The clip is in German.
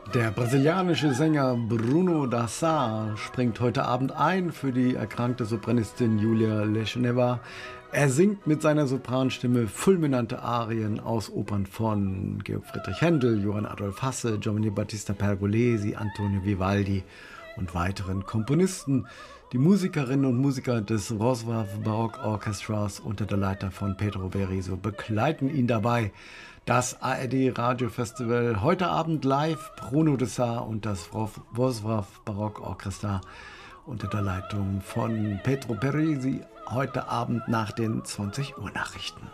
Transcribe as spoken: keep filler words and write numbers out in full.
Der brasilianische Sänger Bruno Dassar springt heute Abend ein für die erkrankte Sopranistin Julia Leschneva. Er singt mit seiner Sopranstimme fulminante Arien aus Opern von Georg Friedrich Händel, Johann Adolph Hasse, Giovanni Battista Pergolesi, Antonio Vivaldi und weiteren Komponisten. Die Musikerinnen und Musiker des Wrocław Baroque Orchestras unter der Leitung von Pedro Beriso begleiten ihn dabei. Das A R D Radio Festival heute Abend live, Bruno Dassar und das Wrocław Baroque Orchestra unter der Leitung von Pedro Beriso heute Abend nach den zwanzig Uhr Nachrichten.